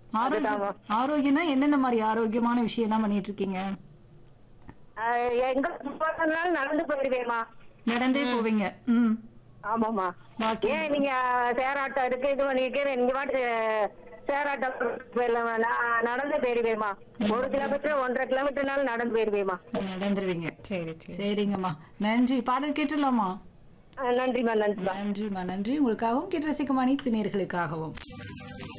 ஆரோக்கியம் அதுதாம்மா. ஆரோக்கியம்னா என்னென்ன மாதிரி ஆரோக்கியமான விஷயம்லாம் பண்ணிட்டு இருக்கீங்க? எங்க போறதுனாலும் நடந்து போயிடுவேம்மா. நடந்தே போவீங்க. ம். ஆமாம்மா. வாக்கிங். ஏன் நீங்க சேராட்டம் இருக்கு இது பண்ணிட்டு நீங்க பாட்டு சேராட்டம் போயிடலாமா? நான் நடந்து போயிடுவேம்மா. 1 கிலோமீட்டர் 1.5 கிலோமீட்டர்னாலும் நடந்து போயிடுவேம்மா. நடந்துருவீங்க. சரி சரி. சரிங்கம்மா. நன்றி. பாடல் கேட்டுடலாமா? நன்றிம்மா நன்றிம்மா. நன்றிம்மா, நன்றி. உங்களுக்காகவும் கேட்டு ரசிக்கும் அனைத்து நேர்களுக்காகவும்.